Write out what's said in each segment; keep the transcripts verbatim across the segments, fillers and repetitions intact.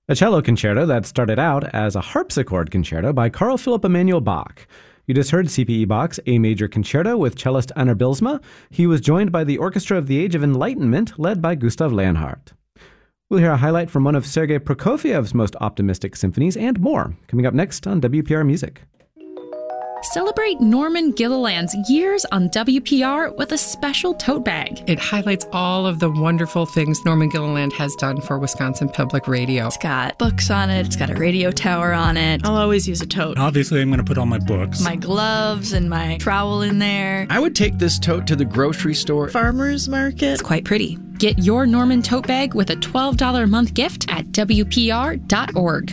A cello concerto that started out as a harpsichord concerto by Carl Philipp Emanuel Bach. You just heard C P E Bach's A Major Concerto with cellist Einar Bilsma. He was joined by the Orchestra of the Age of Enlightenment, led by Gustav Leonhardt. We'll hear a highlight from one of Sergei Prokofiev's most optimistic symphonies and more, coming up next on W P R Music. Celebrate Norman Gilliland's years on W P R with a special tote bag. It highlights all of the wonderful things Norman Gilliland has done for Wisconsin Public Radio. It's got books on it. It's got a radio tower on it. I'll always use a tote. Obviously, I'm going to put all my books. My gloves and my trowel in there. I would take this tote to the grocery store. Farmer's market. It's quite pretty. Get your Norman tote bag with a twelve dollars a month gift at W P R dot org.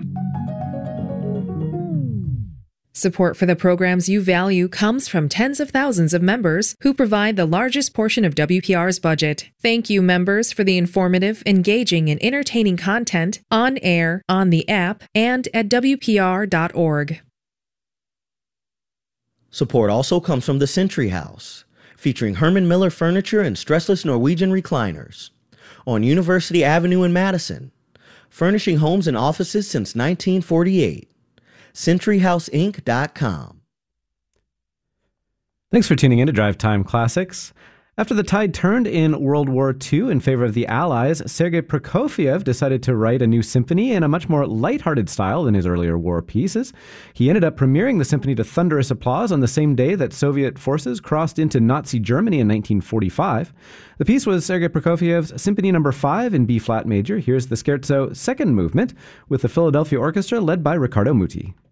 Support for the programs you value comes from tens of thousands of members who provide the largest portion of W P R's budget. Thank you, members, for the informative, engaging, and entertaining content on air, on the app, and at W P R dot org. Support also comes from the Century House, featuring Herman Miller furniture and stressless Norwegian recliners on University Avenue in Madison, furnishing homes and offices since nineteen forty-eight. century house inc dot com. Thanks for tuning in to Drive Time Classics. After the tide turned in World War Two in favor of the Allies, Sergei Prokofiev decided to write a new symphony in a much more lighthearted style than his earlier war pieces. He ended up premiering the symphony to thunderous applause on the same day that Soviet forces crossed into Nazi Germany in nineteen forty-five. The piece was Sergei Prokofiev's Symphony Number five in B-flat major. Here's the scherzo second movement with the Philadelphia Orchestra led by Riccardo Muti.